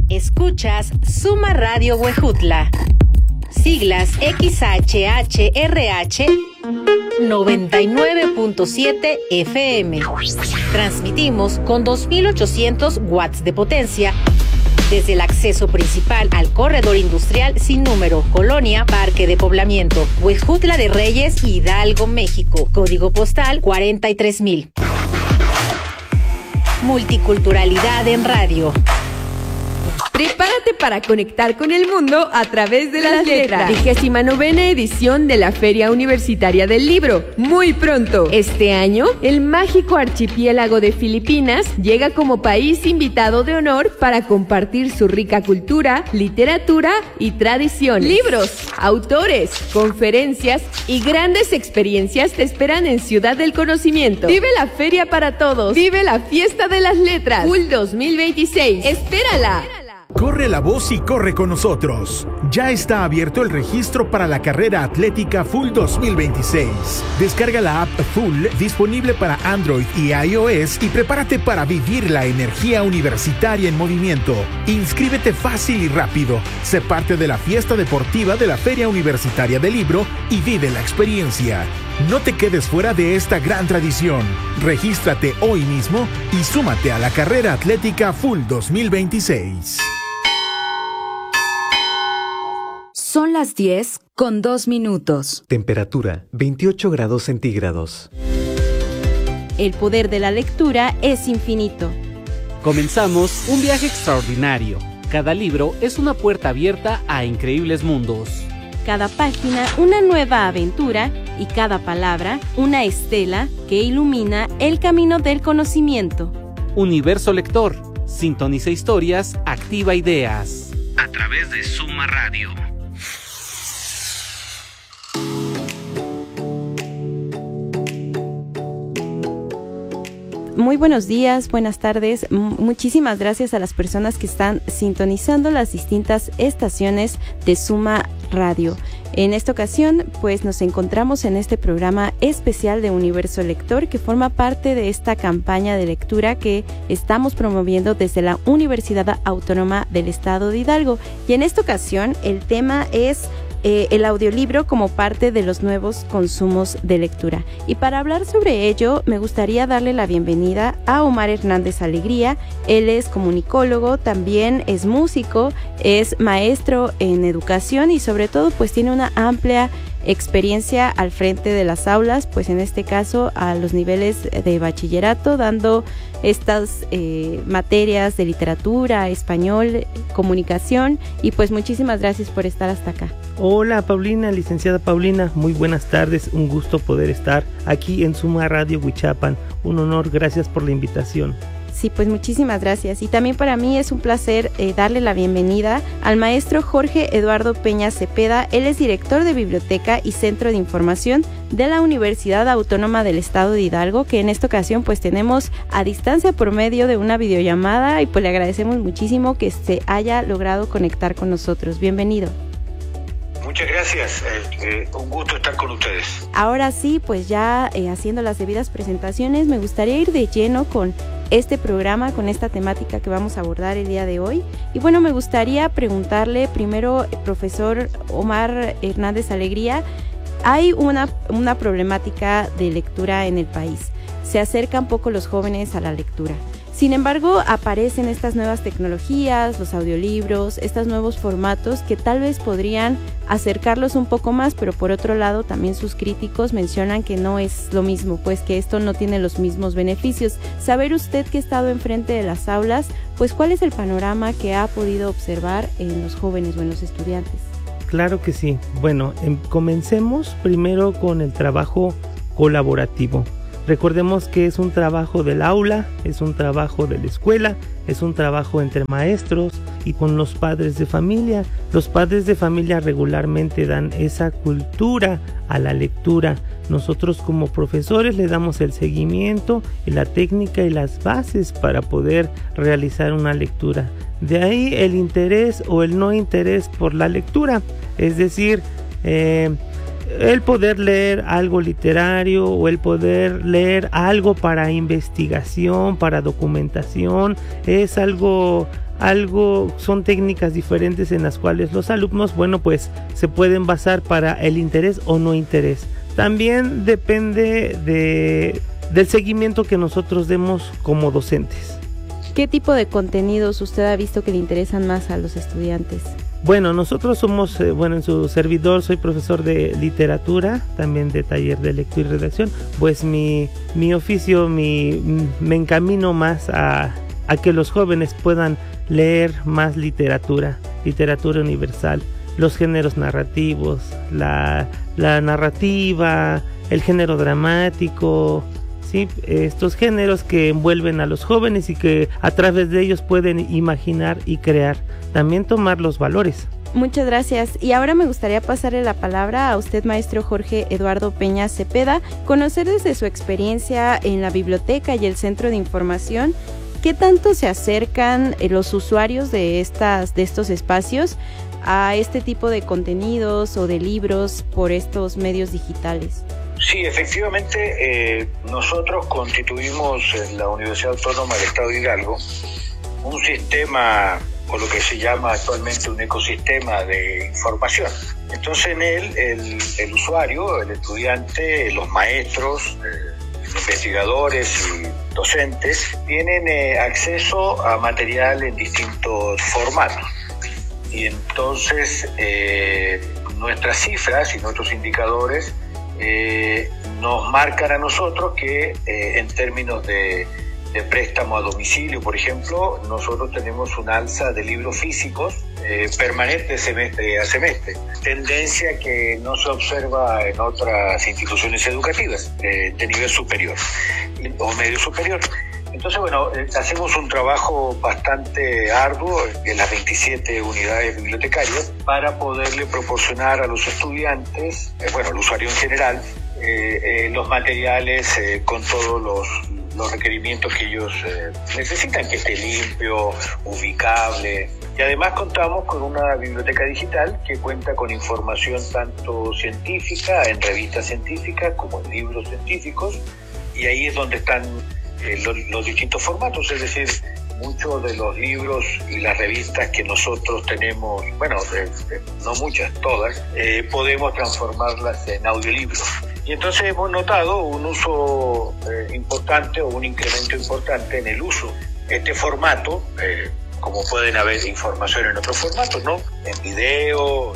Escuchas Suma Radio Huejutla. Siglas XHHRH 99.7 FM. Transmitimos con 2.800 watts de potencia desde el acceso principal al corredor industrial sin número, Colonia Parque de Poblamiento, Huejutla de Reyes, Hidalgo, México. Código postal 43,000. Multiculturalidad en radio. Prepárate para conectar con el mundo a través de las letras. 29ª edición de la Feria Universitaria del Libro. Muy pronto. Este año, el mágico archipiélago de Filipinas llega como país invitado de honor para compartir su rica cultura, literatura y tradición. Libros, autores, conferencias y grandes experiencias te esperan en Ciudad del Conocimiento. Vive la feria para todos. Vive la fiesta de las letras. FUL 2026. ¡Espérala! Corre la voz y corre con nosotros. Ya está abierto el registro para la carrera atlética FUL 2026. Descarga la app FUL disponible para Android y iOS y prepárate para vivir la energía universitaria en movimiento. Inscríbete fácil y rápido. Sé parte de la fiesta deportiva de la Feria Universitaria del Libro y vive la experiencia. No te quedes fuera de esta gran tradición. Regístrate hoy mismo y súmate a la carrera atlética FUL 2026. Son las 10:02. Temperatura 28 grados centígrados. El poder de la lectura es infinito. Comenzamos un viaje extraordinario. Cada libro es una puerta abierta a increíbles mundos. Cada página una nueva aventura y cada palabra una estela que ilumina el camino del conocimiento. Universo Lector. Sintoniza historias, activa ideas. A través de Suma Radio. Muy buenos días, buenas tardes. Muchísimas gracias a las personas que están sintonizando las distintas estaciones de Suma Radio. En esta ocasión, pues nos encontramos en este programa especial de Universo Lector que forma parte de esta campaña de lectura que estamos promoviendo desde la Universidad Autónoma del Estado de Hidalgo. Y en esta ocasión, el tema es el audiolibro como parte de los nuevos consumos de lectura. Y para hablar sobre ello, me gustaría darle la bienvenida a Omar Hernández Alegría. Él es comunicólogo, también es músico, es maestro en educación y sobre todo pues tiene una amplia experiencia al frente de las aulas, pues en este caso a los niveles de bachillerato, dando estas materias de literatura, español, comunicación, y pues muchísimas gracias por estar hasta acá. Hola Paulina, licenciada Paulina, muy buenas tardes, un gusto poder estar aquí en Suma Radio Huichapan, un honor, gracias por la invitación. Sí, pues muchísimas gracias. Y también para mí es un placer darle la bienvenida al maestro Jorge Eduardo Peña Cepeda. Él es director de Biblioteca y Centro de Información de la Universidad Autónoma del Estado de Hidalgo, que en esta ocasión pues tenemos a distancia por medio de una videollamada y pues le agradecemos muchísimo que se haya logrado conectar con nosotros. Bienvenido. Muchas gracias, un gusto estar con ustedes. Ahora sí, pues ya haciendo las debidas presentaciones, me gustaría ir de lleno con este programa, con esta temática que vamos a abordar el día de hoy. Y bueno, me gustaría preguntarle primero, profesor Omar Hernández Alegría, hay una problemática de lectura en el país. Se acercan poco los jóvenes a la lectura. Sin embargo, aparecen estas nuevas tecnologías, los audiolibros, estos nuevos formatos que tal vez podrían acercarlos un poco más, pero por otro lado también sus críticos mencionan que no es lo mismo, pues que esto no tiene los mismos beneficios. Saber usted que ha estado enfrente de las aulas, pues ¿cuál es el panorama que ha podido observar en los jóvenes o en los estudiantes? Claro que sí. Bueno, comencemos primero con el trabajo colaborativo. Recordemos que es un trabajo del aula, es un trabajo de la escuela, es un trabajo entre maestros y con los padres de familia. Los padres de familia regularmente dan esa cultura a la lectura. Nosotros como profesores le damos el seguimiento y la técnica y las bases para poder realizar una lectura. De ahí el interés o el no interés por la lectura, es decir, el poder leer algo literario o el poder leer algo para investigación, para documentación, es algo son técnicas diferentes en las cuales los alumnos, bueno, pues se pueden basar para el interés o no interés. También depende del seguimiento que nosotros demos como docentes. ¿Qué tipo de contenidos usted ha visto que le interesan más a los estudiantes? Bueno, nosotros somos, en su servidor soy profesor de literatura, también de taller de lectura y redacción. Pues mi oficio, me encamino más a que los jóvenes puedan leer más literatura universal, los géneros narrativos, la narrativa, el género dramático, ¿sí? Estos géneros que envuelven a los jóvenes y que a través de ellos pueden imaginar y crear, también tomar los valores. Muchas gracias. Y ahora me gustaría pasarle la palabra a usted, maestro Jorge Eduardo Peña Cepeda, conocer desde su experiencia en la biblioteca y el centro de información, ¿qué tanto se acercan los usuarios de estos espacios a este tipo de contenidos o de libros por estos medios digitales? Sí, efectivamente, nosotros constituimos en la Universidad Autónoma del Estado de Hidalgo un sistema, o lo que se llama actualmente un ecosistema de información. Entonces en él el usuario, el estudiante, los maestros, investigadores y docentes tienen acceso a material en distintos formatos. Y entonces nuestras cifras y nuestros indicadores nos marcan a nosotros que en términos de préstamo a domicilio, por ejemplo, nosotros tenemos un alza de libros físicos permanente semestre a semestre, tendencia que no se observa en otras instituciones educativas de nivel superior o medio superior. Entonces, bueno, hacemos un trabajo bastante arduo en las 27 unidades bibliotecarias para poderle proporcionar a los estudiantes, al usuario en general, los materiales con todos los requerimientos que ellos necesitan, que esté limpio, ubicable. Y además contamos con una biblioteca digital que cuenta con información tanto científica, en revistas científicas, como en libros científicos, y ahí es donde están los distintos formatos, es decir, muchos de los libros y las revistas que nosotros tenemos, no muchas, todas, podemos transformarlas en audiolibros. Y entonces hemos notado un uso importante o un incremento importante en el uso de este formato, como pueden haber información en otros formatos, ¿no? En video,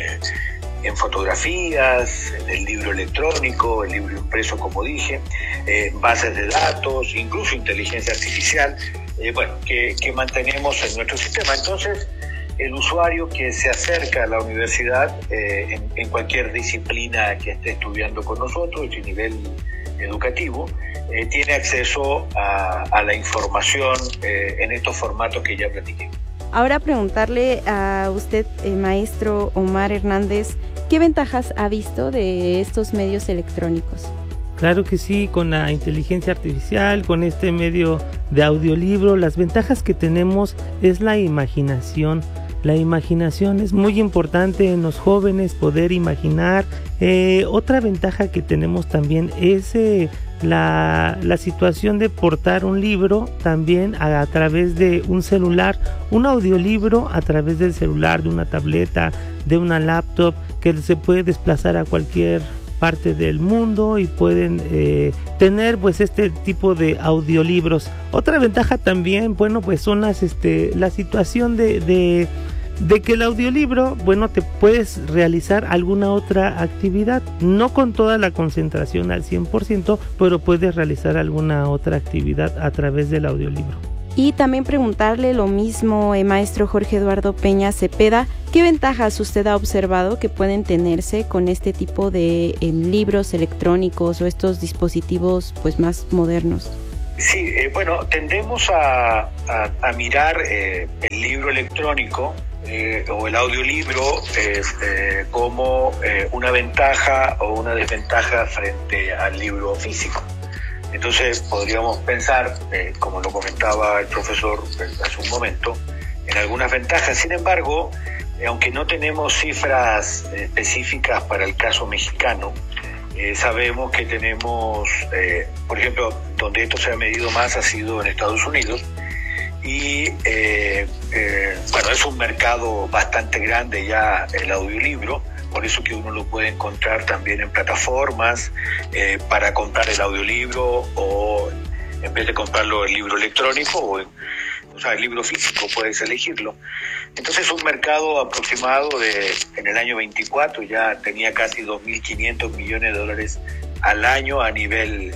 en fotografías, en el libro electrónico, el libro impreso, como dije, bases de datos, incluso inteligencia artificial, que mantenemos en nuestro sistema. Entonces, el usuario que se acerca a la universidad en cualquier disciplina que esté estudiando con nosotros, a nivel educativo, tiene acceso a la información en estos formatos que ya platiqué. Ahora preguntarle a usted, maestro Omar Hernández, ¿qué ventajas ha visto de estos medios electrónicos? Claro que sí, con la inteligencia artificial, con este medio de audiolibro, las ventajas que tenemos es la imaginación. La imaginación es muy importante en los jóvenes, poder imaginar. Otra ventaja que tenemos también es la situación de portar un libro también a través de un celular, un audiolibro a través del celular, de una tableta, de una laptop, que se puede desplazar a cualquier parte del mundo y pueden tener pues este tipo de audiolibros. Otra ventaja también, son la situación de que el audiolibro, te puedes realizar alguna otra actividad, no con toda la concentración al 100%, pero puedes realizar alguna otra actividad a través del audiolibro. Y también preguntarle lo mismo, maestro Jorge Eduardo Peña Cepeda, ¿qué ventajas usted ha observado que pueden tenerse con este tipo de libros electrónicos o estos dispositivos más modernos? Sí, tendemos a mirar el libro electrónico o el audiolibro como una ventaja o una desventaja frente al libro físico. Entonces podríamos pensar, como lo comentaba el profesor hace un momento, en algunas ventajas. Sin embargo, aunque no tenemos cifras específicas para el caso mexicano, sabemos que tenemos, por ejemplo, donde esto se ha medido más ha sido en Estados Unidos, y bueno, es un mercado bastante grande ya el audiolibro, por eso que uno lo puede encontrar también en plataformas para comprar el audiolibro, o en vez de comprarlo el libro electrónico o sea, el libro físico, puedes elegirlo. Entonces es un mercado aproximado en el año 24 ya tenía casi 2.500 millones de dólares al año a nivel,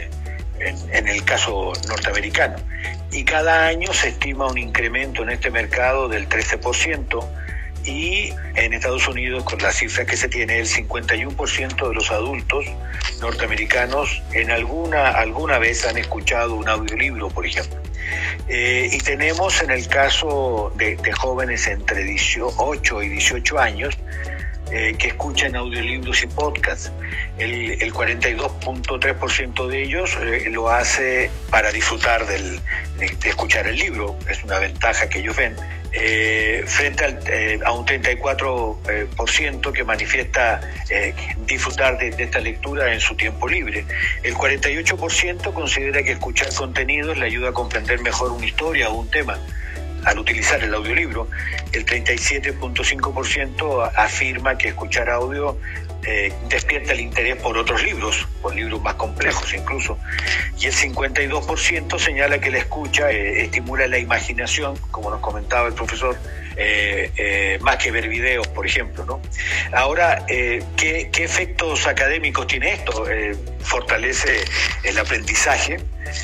en el caso norteamericano. Y cada año se estima un incremento en este mercado del 13%, y en Estados Unidos, con la cifra que se tiene, el 51% de los adultos norteamericanos en alguna vez han escuchado un audiolibro, por ejemplo. Y tenemos en el caso de jóvenes entre 8 y 18 años que escuchan audiolibros y podcasts. El 42.3% de ellos lo hace para disfrutar de escuchar el libro. Es una ventaja que ellos ven. Frente a un 34% que manifiesta disfrutar de esta lectura en su tiempo libre. El 48% considera que escuchar contenidos le ayuda a comprender mejor una historia o un tema al utilizar el audiolibro. El 37.5% afirma que escuchar audio despierta el interés por otros libros, por libros más complejos incluso. Y el 52% señala que la escucha estimula la imaginación, como nos comentaba el profesor, más que ver videos, por ejemplo, ¿no? Ahora, ¿qué efectos académicos tiene esto? Fortalece el aprendizaje,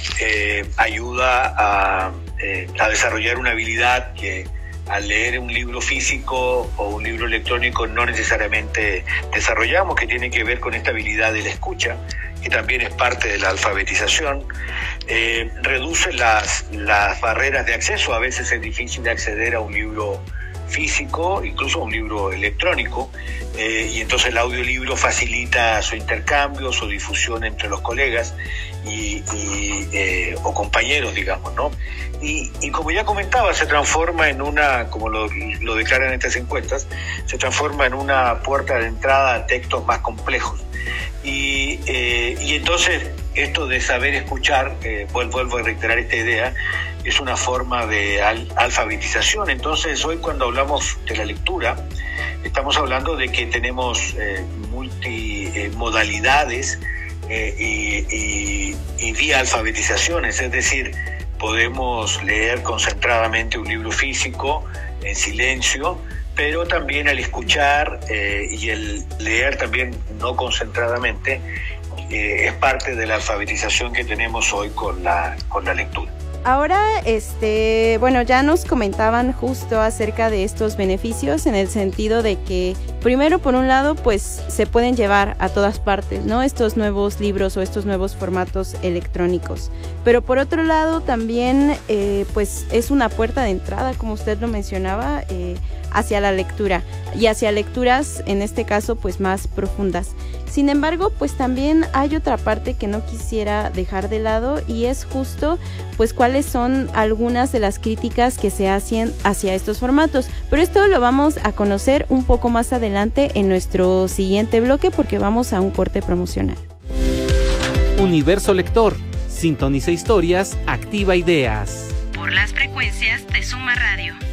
ayuda a desarrollar una habilidad que al leer un libro físico o un libro electrónico no necesariamente desarrollamos, que tiene que ver con esta habilidad de la escucha, que también es parte de la alfabetización. Reduce las barreras de acceso. A veces es difícil de acceder a un libro físico, incluso a un libro electrónico, y entonces el audiolibro facilita su intercambio, su difusión entre los colegas o compañeros, digamos, ¿no? Y como ya comentaba, se transforma en como lo declaran estas encuestas, se transforma en una puerta de entrada a textos más complejos. Y entonces esto de saber escuchar, vuelvo a reiterar esta idea, es una forma de alfabetización. Entonces hoy, cuando hablamos de la lectura, estamos hablando de que tenemos multimodalidades y vía alfabetizaciones, es decir, podemos leer concentradamente un libro físico en silencio, pero también al escuchar y el leer también no concentradamente es parte de la alfabetización que tenemos hoy con la lectura. Ahora, bueno, ya nos comentaban justo acerca de estos beneficios, en el sentido de que, primero, por un lado, pues se pueden llevar a todas partes, ¿no? Estos nuevos libros o estos nuevos formatos electrónicos. Pero por otro lado, también, pues es una puerta de entrada, como usted lo mencionaba, hacia la lectura y hacia lecturas, en este caso, pues más profundas. Sin embargo, pues también hay otra parte que no quisiera dejar de lado, y es justo pues cuáles son algunas de las críticas que se hacen hacia estos formatos. Pero esto lo vamos a conocer un poco más adelante en nuestro siguiente bloque, porque vamos a un corte promocional. Universo Lector. Sintoniza historias, activa ideas. Por las frecuencias de Suma Radio.